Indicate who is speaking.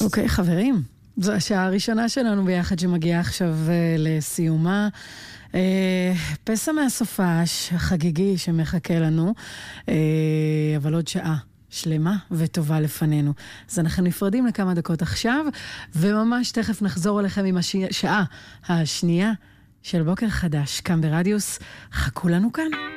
Speaker 1: אוקיי, חברים, זו השעה הראשונה שלנו ביחד שמגיעה עכשיו לסיומה. פסע מהסופש החגיגי שמחכה לנו, אבל עוד שעה שלמה וטובה לפנינו. אז אנחנו נפרדים לכמה דקות עכשיו, וממש תכף נחזור אליכם עם השעה השנייה של בוקר חדש, כאן ברדיוס. חכו לנו כאן.